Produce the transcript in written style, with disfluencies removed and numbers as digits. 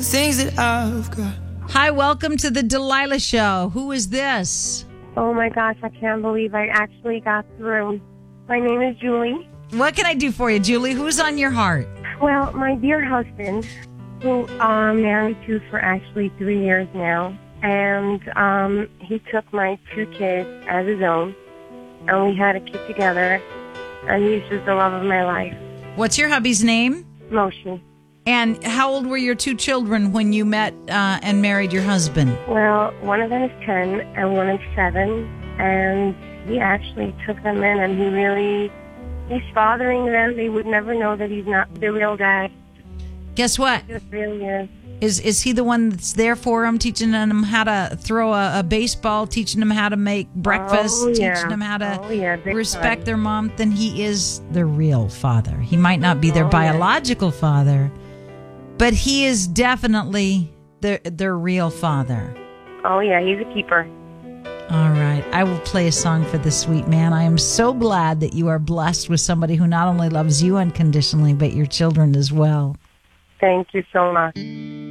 Things that I've got. Hi, welcome to the Delilah Show. Who is this? Oh my gosh, I can't believe I actually got through. My name is Julie. What can I do for you, Julie? Who's on your heart? Well, my dear husband, who I'm married to for actually 3 years now, and he took my 2 kids as his own, and we had a kid together, and he's just the love of my life. What's your hubby's name? Moshe. And how old were your 2 children when you met and married your husband? Well, one of them is 10 and one is 7, and he actually took them in, and he's fathering them. They would never know that he's not the real dad. Guess what? He just really is. Is he the one that's there for them, teaching them how to throw a baseball, teaching them how to make breakfast, teaching them how to respect their mom? Then he is the real father. He might not be their biological father, but he is definitely their real father. Oh, yeah, he's a keeper. All right. I will play a song for this sweet man. I am so glad that you are blessed with somebody who not only loves you unconditionally, but your children as well. Thank you so much.